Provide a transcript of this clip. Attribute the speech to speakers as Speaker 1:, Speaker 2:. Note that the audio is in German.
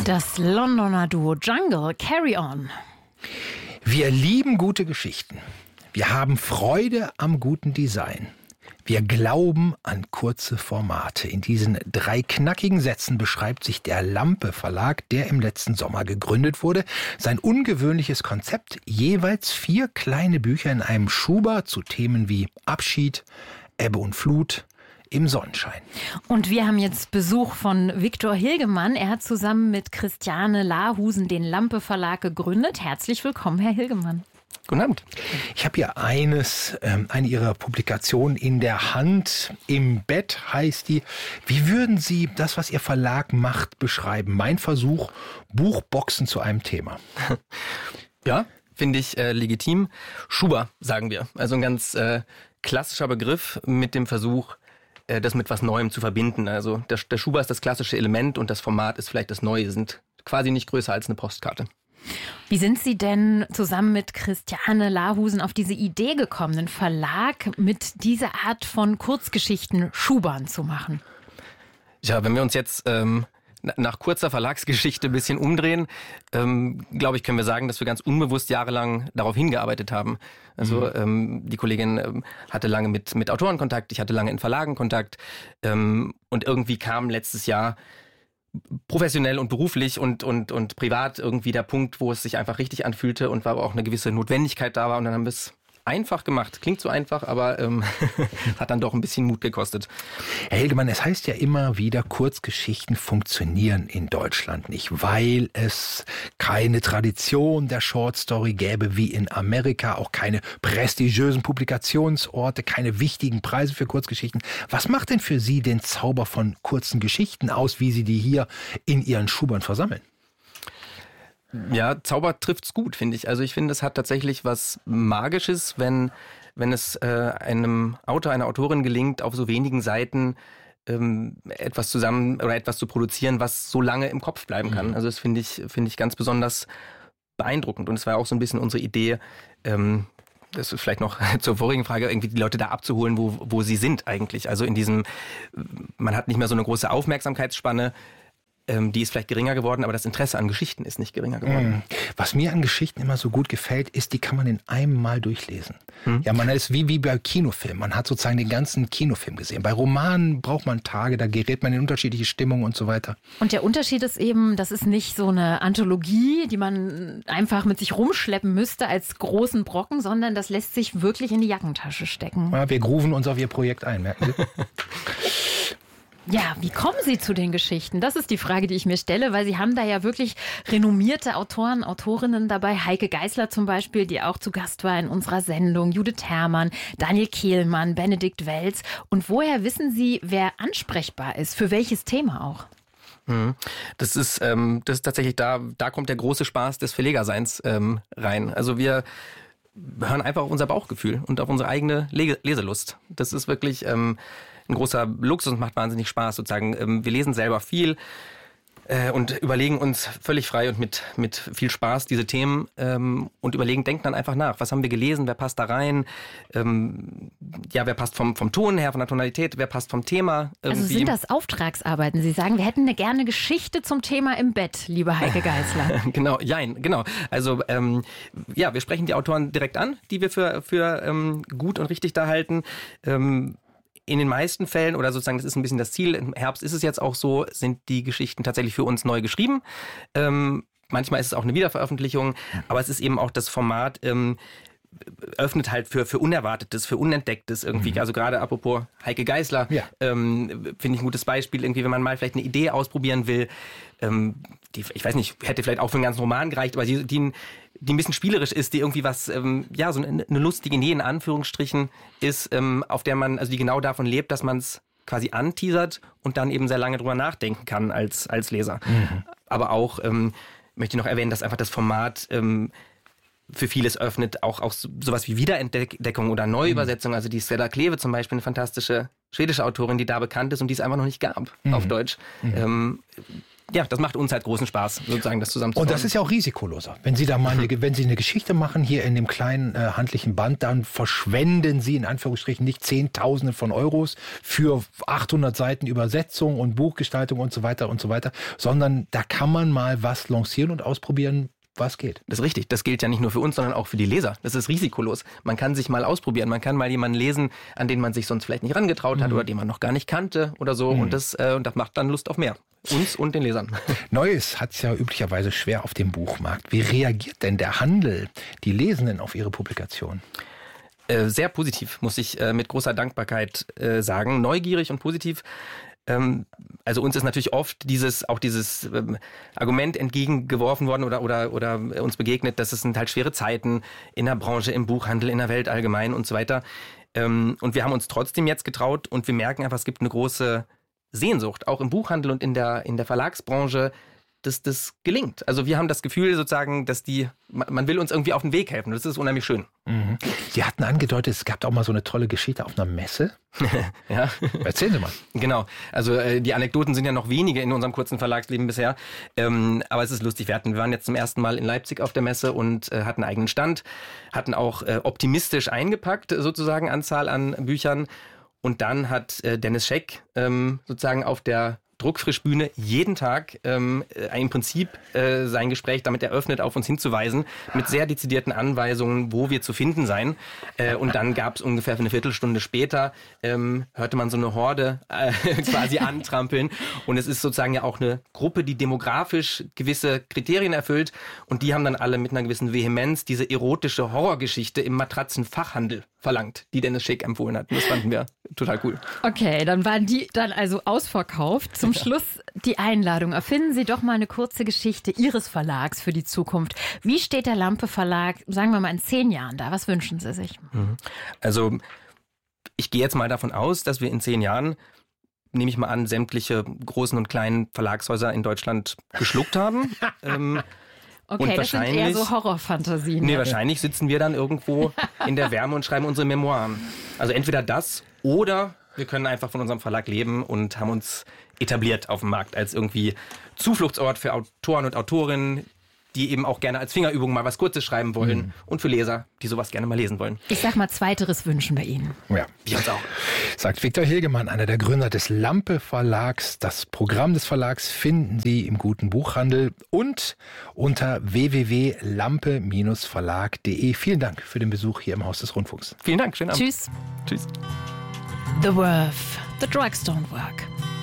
Speaker 1: Das Londoner Duo Jungle, Carry On.
Speaker 2: Wir lieben gute Geschichten. Wir haben Freude am guten Design. Wir glauben an kurze Formate. In diesen 3 knackigen Sätzen beschreibt sich der Lampe Verlag, der im letzten Sommer gegründet wurde, sein ungewöhnliches Konzept, jeweils 4 kleine Bücher in einem Schuber zu Themen wie Abschied, Ebbe und Flut, im Sonnenschein.
Speaker 1: Und wir haben jetzt Besuch von Viktor Hilgemann. Er hat zusammen mit Christiane Lahusen den Lampe Verlag gegründet. Herzlich willkommen, Herr Hilgemann.
Speaker 3: Guten Abend.
Speaker 2: Ich habe hier eine Ihrer Publikationen in der Hand. Im Bett heißt die. Wie würden Sie das, was Ihr Verlag macht, beschreiben? Mein Versuch, Buchboxen zu einem Thema.
Speaker 3: Ja, finde ich legitim. Schuber, sagen wir. Also ein ganz klassischer Begriff mit dem Versuch, das mit was Neuem zu verbinden. Also der Schuber ist das klassische Element und das Format ist vielleicht das Neue. Sind quasi nicht größer als eine Postkarte.
Speaker 1: Wie sind Sie denn zusammen mit Christiane Lahusen auf diese Idee gekommen, einen Verlag mit dieser Art von Kurzgeschichten Schubern zu machen?
Speaker 3: Ja, wenn wir uns jetzt nach kurzer Verlagsgeschichte ein bisschen umdrehen, glaube ich, können wir sagen, dass wir ganz unbewusst jahrelang darauf hingearbeitet haben. Also die Kollegin hatte lange mit Autoren Kontakt, ich hatte lange in Verlagen Kontakt und irgendwie kam letztes Jahr professionell und beruflich und privat irgendwie der Punkt, wo es sich einfach richtig anfühlte und aber auch eine gewisse Notwendigkeit da war und dann haben wir es einfach gemacht. Klingt so einfach, aber hat dann doch ein bisschen Mut gekostet.
Speaker 2: Herr Hilgemann, es heißt ja immer wieder, Kurzgeschichten funktionieren in Deutschland nicht, weil es keine Tradition der Shortstory gäbe wie in Amerika, auch keine prestigiösen Publikationsorte, keine wichtigen Preise für Kurzgeschichten. Was macht denn für Sie den Zauber von kurzen Geschichten aus, wie Sie die hier in Ihren Schubern versammeln?
Speaker 3: Ja, Zauber trifft's gut, finde ich. Also ich finde, es hat tatsächlich was Magisches, wenn es einem Autor, einer Autorin gelingt, auf so wenigen Seiten etwas zu produzieren, was so lange im Kopf bleiben kann. Also das finde ich ganz besonders beeindruckend. Und es war auch so ein bisschen unsere Idee, das ist vielleicht noch zur vorigen Frage, irgendwie die Leute da abzuholen, wo sie sind eigentlich. Also in diesem, man hat nicht mehr so eine große Aufmerksamkeitsspanne, die ist vielleicht geringer geworden, aber das Interesse an Geschichten ist nicht geringer geworden.
Speaker 2: Was mir an Geschichten immer so gut gefällt, ist, die kann man in einem Mal durchlesen. Ja, man ist wie bei Kinofilmen. Man hat sozusagen den ganzen Kinofilm gesehen. Bei Romanen braucht man Tage, da gerät man in unterschiedliche Stimmungen und so weiter.
Speaker 1: Und der Unterschied ist eben, das ist nicht so eine Anthologie, die man einfach mit sich rumschleppen müsste als großen Brocken, sondern das lässt sich wirklich in die Jackentasche stecken.
Speaker 2: Ja, wir grooven uns auf Ihr Projekt ein, merken Sie?
Speaker 1: Ja, wie kommen Sie zu den Geschichten? Das ist die Frage, die ich mir stelle, weil Sie haben da ja wirklich renommierte Autoren, Autorinnen dabei. Heike Geisler zum Beispiel, die auch zu Gast war in unserer Sendung. Judith Herrmann, Daniel Kehlmann, Benedikt Welz. Und woher wissen Sie, wer ansprechbar ist? Für welches Thema auch?
Speaker 3: Das ist tatsächlich, da kommt der große Spaß des Verlegerseins rein. Also wir hören einfach auf unser Bauchgefühl und auf unsere eigene Leselust. Das ist wirklich ein großer Luxus und macht wahnsinnig Spaß sozusagen. Wir lesen selber viel und überlegen uns völlig frei und mit viel Spaß diese Themen und denken dann einfach nach. Was haben wir gelesen? Wer passt da rein? Wer passt vom Ton her, von der Tonalität? Wer passt vom Thema?
Speaker 1: Also sind das Auftragsarbeiten? Sie sagen, wir hätten gerne Geschichte zum Thema im Bett, liebe Heike Geisler.
Speaker 3: Genau. Also wir sprechen die Autoren direkt an, die wir für gut und richtig da halten. In den meisten Fällen, oder sozusagen, das ist ein bisschen das Ziel, im Herbst ist es jetzt auch so, sind die Geschichten tatsächlich für uns neu geschrieben. Manchmal ist es auch eine Wiederveröffentlichung, aber es ist eben auch das Format, öffnet halt für Unerwartetes, für Unentdecktes irgendwie. Also gerade apropos Heike Geisler, finde ich ein gutes Beispiel, irgendwie, wenn man mal vielleicht eine Idee ausprobieren will, die, ich weiß nicht, hätte vielleicht auch für einen ganzen Roman gereicht, aber die ein bisschen spielerisch ist, die irgendwie was, so eine lustige Idee in Anführungsstrichen ist, auf der man, also die genau davon lebt, dass man es quasi anteasert und dann eben sehr lange drüber nachdenken kann als Leser. Aber auch möchte ich noch erwähnen, dass einfach das Format für vieles öffnet, auch sowas wie Wiederentdeckung oder Neuübersetzung. Also die Stella Kleve zum Beispiel, eine fantastische schwedische Autorin, die da bekannt ist und die es einfach noch nicht gab auf Deutsch. ja, das macht uns halt großen Spaß, sozusagen das zusammenzubauen.
Speaker 2: Und das ist ja auch risikoloser. Wenn Sie da mal wenn Sie eine Geschichte machen hier in dem kleinen handlichen Band, dann verschwenden Sie in Anführungsstrichen nicht Zehntausende von Euros für 800 Seiten Übersetzung und Buchgestaltung und so weiter, sondern da kann man mal was lancieren und ausprobieren, was geht.
Speaker 3: Das ist richtig. Das gilt ja nicht nur für uns, sondern auch für die Leser. Das ist risikolos. Man kann sich mal ausprobieren. Man kann mal jemanden lesen, an den man sich sonst vielleicht nicht rangetraut hat oder den man noch gar nicht kannte oder so. Und das macht dann Lust auf mehr. Uns und den Lesern.
Speaker 2: Neues hat es ja üblicherweise schwer auf dem Buchmarkt. Wie reagiert denn der Handel, die Lesenden auf Ihre Publikation?
Speaker 3: Sehr positiv, muss ich mit großer Dankbarkeit sagen. Neugierig und positiv. Also uns ist natürlich oft dieses Argument entgegengeworfen worden oder uns begegnet, dass es sind halt schwere Zeiten in der Branche, im Buchhandel, in der Welt allgemein und so weiter. Und wir haben uns trotzdem jetzt getraut und wir merken einfach, es gibt eine große Sehnsucht, auch im Buchhandel und in der Verlagsbranche, dass das gelingt. Also wir haben das Gefühl sozusagen, dass man will uns irgendwie auf den Weg helfen. Das ist unheimlich schön.
Speaker 2: Mhm. Sie hatten angedeutet, es gab auch mal so eine tolle Geschichte auf einer Messe.
Speaker 3: Ja.
Speaker 2: Erzählen Sie mal.
Speaker 3: Genau. Also die Anekdoten sind ja noch wenige in unserem kurzen Verlagsleben bisher. Aber es ist lustig. Wir waren jetzt zum ersten Mal in Leipzig auf der Messe und hatten einen eigenen Stand, hatten auch optimistisch eingepackt sozusagen Anzahl an Büchern. Und dann hat Dennis Scheck sozusagen auf der Druckfrischbühne jeden Tag im Prinzip sein Gespräch damit eröffnet, auf uns hinzuweisen, mit sehr dezidierten Anweisungen, wo wir zu finden seien. Und dann gab es ungefähr eine Viertelstunde später, hörte man so eine Horde quasi antrampeln. Und es ist sozusagen ja auch eine Gruppe, die demografisch gewisse Kriterien erfüllt. Und die haben dann alle mit einer gewissen Vehemenz diese erotische Horrorgeschichte im Matratzenfachhandel verlangt, die Dennis Scheck empfohlen hat. Und das fanden wir total cool.
Speaker 1: Okay, dann waren die dann also ausverkauft. Zum Schluss die Einladung. Erfinden Sie doch mal eine kurze Geschichte Ihres Verlags für die Zukunft. Wie steht der Lampe Verlag, sagen wir mal, in 10 Jahren da? Was wünschen Sie sich?
Speaker 3: Also ich gehe jetzt mal davon aus, dass wir in 10 Jahren, nehme ich mal an, sämtliche großen und kleinen Verlagshäuser in Deutschland geschluckt haben.
Speaker 1: Okay,
Speaker 3: und
Speaker 1: das sind eher so Horrorfantasien.
Speaker 3: Nee, wahrscheinlich sitzen wir dann irgendwo in der Wärme und schreiben unsere Memoiren. Also entweder das oder wir können einfach von unserem Verlag leben und haben uns etabliert auf dem Markt als irgendwie Zufluchtsort für Autoren und Autorinnen, die eben auch gerne als Fingerübung mal was Kurzes schreiben wollen und für Leser, die sowas gerne mal lesen wollen.
Speaker 1: Ich sag mal, Zweiteres wünschen wir Ihnen.
Speaker 2: Ja,
Speaker 3: wir uns auch.
Speaker 2: Sagt Viktor Hilgemann, einer der Gründer des Lampe Verlags. Das Programm des Verlags finden Sie im guten Buchhandel und unter www.lampe-verlag.de. Vielen Dank für den Besuch hier im Haus des Rundfunks.
Speaker 3: Vielen Dank, schönen Abend.
Speaker 1: Tschüss.
Speaker 3: Tschüss.
Speaker 1: The Worth. The Drugs don't work.